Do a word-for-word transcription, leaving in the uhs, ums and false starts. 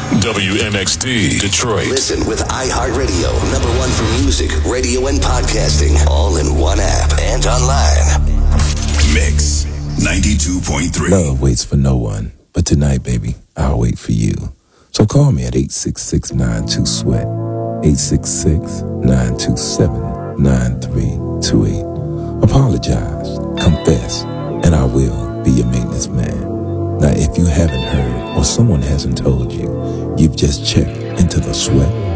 W M X D, Detroit. Listen with iHeartRadio, number one for music, radio, and podcasting, all in one app and online. Mix ninety-two point three. Love waits for no one, but tonight, baby, I'll wait for you. So call me at eight six six, nine two, SWEAT, eight six six, nine two seven, nine three two eight. Apologize, confess, and I will be your maintenance man. Now, if you haven't heard or someone hasn't told you, you've just checked into the Sweat